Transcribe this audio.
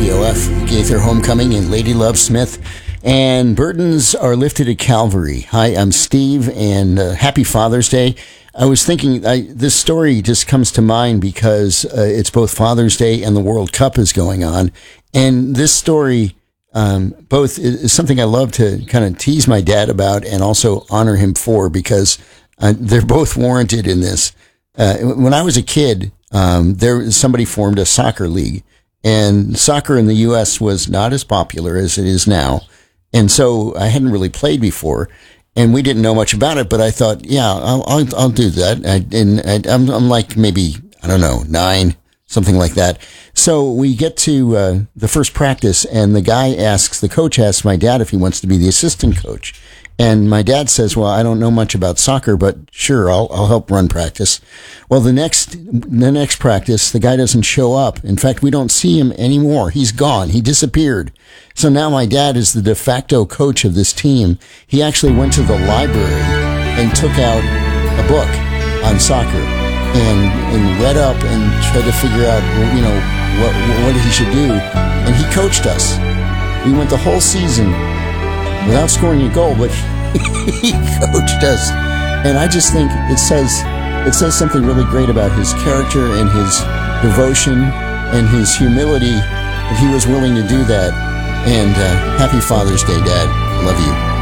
KPOF, Gaither Homecoming, and Lady Love Smith. And burdens are lifted at Calvary. Hi, I'm Steve, and happy Father's Day. I was thinking, this story just comes to mind because it's both Father's Day and the World Cup is going on. And this story both is something I love to kind of tease my dad about and also honor him for, because they're both warranted in this. When I was a kid, somebody formed a soccer league, and soccer in the U.S. was not as popular as it is now. And so I hadn't really played before, and we didn't know much about it, but I thought, yeah, I'll do that. I'm like maybe, I don't know, 9, something like that. So we get to the first practice, and the coach asks my dad if he wants to be the assistant coach. And my dad says, well, I don't know much about soccer, but sure, I'll help run practice. Well, the next practice, the guy doesn't show up. In fact, we don't see him anymore. He's gone. He disappeared. So now my dad is the de facto coach of this team. He actually went to the library and took out a book on soccer and read up and tried to figure out, what he should do. And he coached us. We went the whole season without scoring a goal, but he coached us. And I just think it says something really great about his character and his devotion and his humility that he was willing to do that. And happy Father's Day, Dad. Love you.